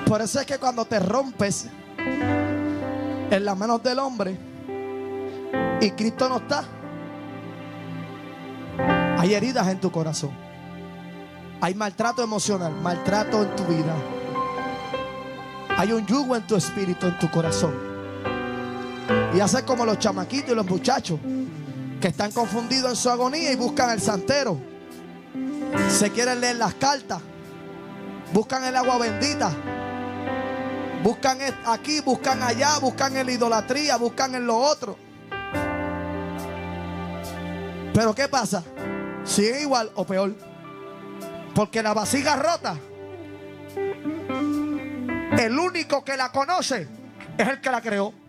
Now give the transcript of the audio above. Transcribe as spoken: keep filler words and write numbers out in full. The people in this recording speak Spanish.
Por eso es que cuando te rompes en las manos del hombre y Cristo no está, hay heridas en tu corazón, hay maltrato emocional, maltrato en tu vida, hay un yugo en tu espíritu, en tu corazón. Y hace como los chamaquitos y los muchachos que están confundidos en su agonía y buscan el santero, se quieren leer las cartas, buscan el agua bendita, buscan aquí, buscan allá, buscan en la idolatría, buscan en lo otro. Pero ¿qué pasa? Siguen igual o peor, porque la vasija rota, el único que la conoce es el que la creó.